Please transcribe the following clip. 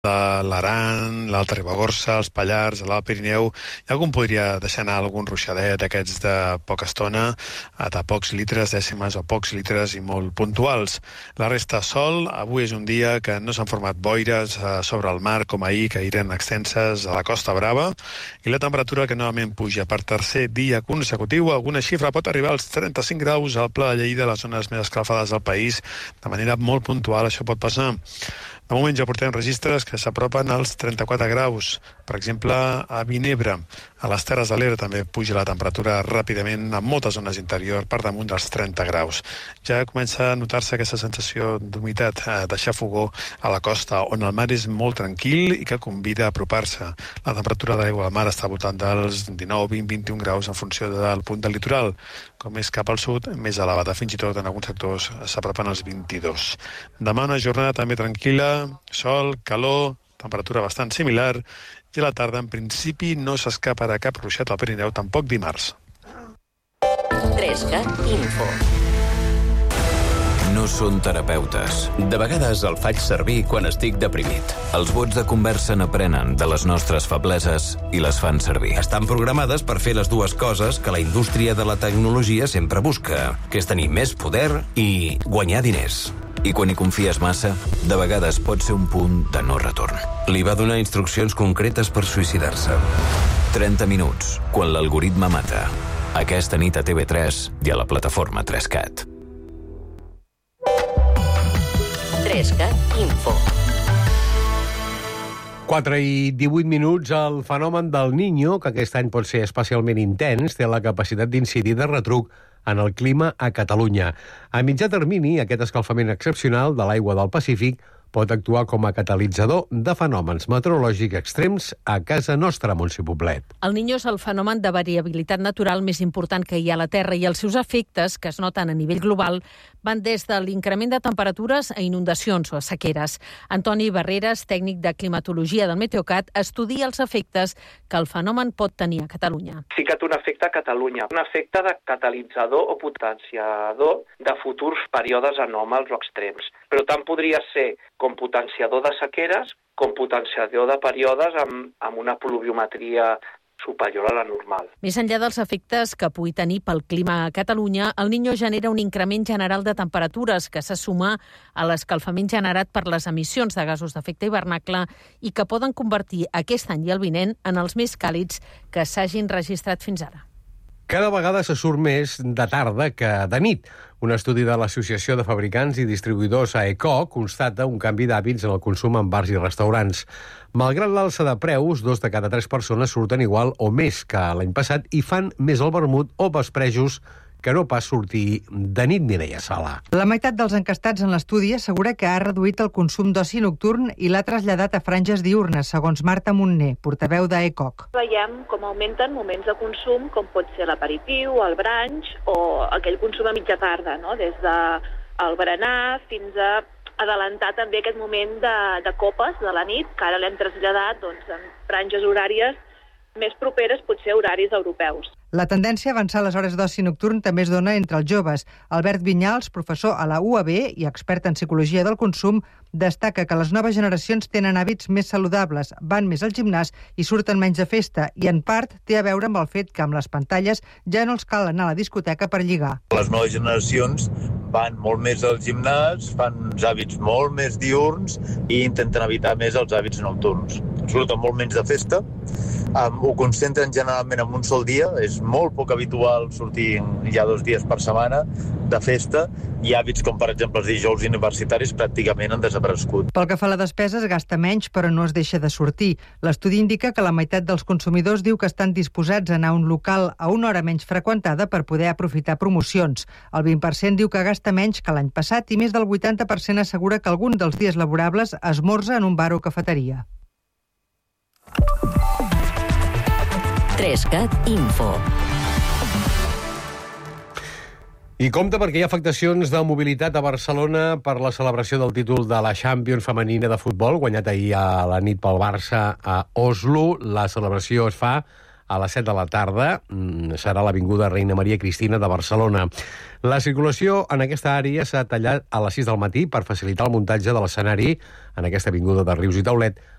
de l'Aran, l'Alta Ribagorça, els Pallars, l'Alt Pirineu. I algun podria deixar anar algun ruixadet d'aquests de poca estona, de pocs litres, dècimes o pocs litres i molt puntuals. La resta sol. Avui és un dia que no s'han format boires sobre el mar com ahir, que eren extenses a la Costa Brava, i la temperatura que novament puja per tercer dia consecutiu. Alguna xifra pot arribar als 35 graus al Pla de Lleida, les zones més escalfades del país, de manera molt puntual. Això pot passar. De moment ja portem registres que s'apropen als 34 graus. Per exemple, a Vinebre, a les Terres de l'Ebre també puja la temperatura ràpidament en moltes zones interior per damunt dels 30 graus. Ja comença a notar-se aquesta sensació d'humitat, de xafogor a la costa, on el mar és molt tranquil i que convida a apropar-se. La temperatura de l'aigua al mar està al voltant dels 19, 20, 21 graus en funció del punt del litoral. Com és cap al sud, més elevada, fins i tot en alguns sectors s'apropen als 22. Demà una jornada també tranquil·la, sol, calor, temperatura bastant similar, i a la tarda, en principi, no s'escapa de cap ruixat al Pirineu, tampoc dimarts. 3CAT Info. No són terapeutes. De vegades el faig servir quan estic deprimit. Els bots de conversa n'aprenen de les nostres febleses i les fan servir. Estan programades per fer les dues coses que la indústria de la tecnologia sempre busca, que és tenir més poder i guanyar diners. I quan hi confies massa, de vegades pot ser un punt de no retorn. Li va donar instruccions concretes per suïcidar-se. 30 minuts, quan l'algoritme mata. Aquesta nit a TV3 i a la plataforma 3CAT. 3CAT Info. 4 i 18 minuts. El fenomen del Niño, que aquest any pot ser especialment intens, té la capacitat d'incidir de retruc en el clima a Catalunya. A mitjà termini, aquest escalfament excepcional de l'aigua del Pacífic pot actuar com a catalitzador de fenòmens meteorològics extrems a casa nostra, Montse Poblet. El Niño és el fenomen de variabilitat natural més important que hi ha a la Terra i els seus efectes, que es noten a nivell global, van des de l'increment de temperatures a inundacions o a sequeres. Antoni Barreras, tècnic de climatologia del Meteocat, estudia els efectes que el fenomen pot tenir a Catalunya. Sí que té un efecte a Catalunya, un efecte de catalitzador o potenciador de futurs períodes anòmals o extrems. Però tant podria ser com potenciador de sequeres, com potenciador de períodes amb una pluviometria superior a la normal. Més enllà dels efectes que pugui tenir pel clima a Catalunya, el Niño genera un increment general de temperatures que se suma a l'escalfament generat per les emissions de gasos d'efecte hivernacle i que poden convertir aquest any i el vinent en els més càlids que s'hagin registrat fins ara. Cada vegada se surt més de tarda que de nit. Un estudi de l'Associació de Fabricants i Distribuïdors AECO constata un canvi d'hàbits en el consum en bars i restaurants. Malgrat l'alça de preus, 2 de cada 3 persones surten igual o més que l'any passat i fan més el vermut o vesprejos que no pas sortir de nit, Mireia Sala. La meitat dels encastats en l'estudi assegura que ha reduït el consum d'oci nocturn i l'ha traslladat a franges diürnes, segons Marta Montner, portaveu d'AECOC. Veiem com augmenten moments de consum, com pot ser l'aperitiu, el brunch o aquell consum a mitja tarda, no? Des del berenar fins a adelantar també aquest moment de copes de la nit, que ara l'hem traslladat en franges horàries més properes, potser horaris europeus. La tendència a avançar les hores d'oci nocturn també es dona entre els joves. Albert Vinyals, professor a la UAB i expert en psicologia del consum, destaca que les noves generacions tenen hàbits més saludables, van més al gimnàs i surten menys de festa, i en part té a veure amb el fet que amb les pantalles ja no els cal anar a la discoteca per lligar. Les noves generacions van molt més al gimnàs, fan uns hàbits molt més diürns i intenten evitar més els hàbits nocturns. Surten molt menys de festa, ho concentren generalment en un sol dia, és molt poc habitual sortir ja 2 dies per setmana de festa, i hàbits com, per exemple, els dijous universitaris pràcticament han desaparegut. Pel que fa a la despesa, es gasta menys, però no es deixa de sortir. L'estudi indica que la meitat dels consumidors diu que estan disposats a anar a un local a una hora menys freqüentada per poder aprofitar promocions. El 20% diu que gasta menys que l'any passat i més del 80% assegura que algun dels dies laborables esmorza en un bar o cafeteria. 3CAT Info. I compte perquè hi ha afectacions de mobilitat a Barcelona per la celebració del títol de la Champions femenina de futbol, guanyat ahir a la nit pel Barça a Oslo. La celebració es fa a les 7 de la tarda. Serà l'Avinguda Reina Maria Cristina de Barcelona. La circulació en aquesta àrea s'ha tallat a les 6 del matí per facilitar el muntatge de l'escenari en aquesta avinguda de Rius i Taulet